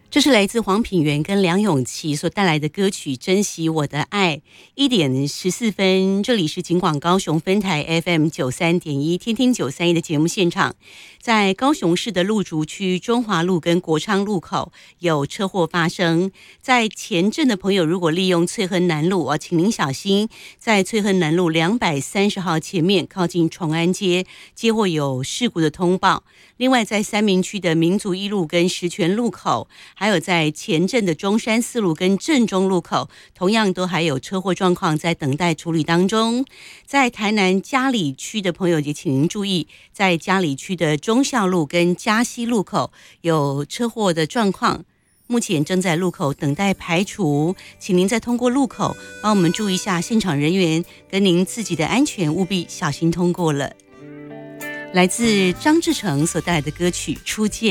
这是来自黄品源跟梁咏琪所带来的歌曲《珍惜我的爱》。1:14，这里是警广高雄分台 FM93.1天听931的节目现场。在高雄市的路竹区中华路跟国昌路口有车祸发生，在前镇的朋友如果利用翠亨南路请您小心，在翠亨南路230号前面靠近崇安街接获有事故的通报。另外在三民区的民族一路跟石泉路口，还有在前镇的中山四路跟正中路口，同样都还有车祸状况在等待处理当中。在台南佳里区的朋友也请您注意，在佳里区的忠孝路跟嘉西路口有车祸的状况，目前正在路口等待排除，请您在通过路口帮我们注意一下现场人员跟您自己的安全，务必小心通过了。来自张志成所带来的歌曲《初见》。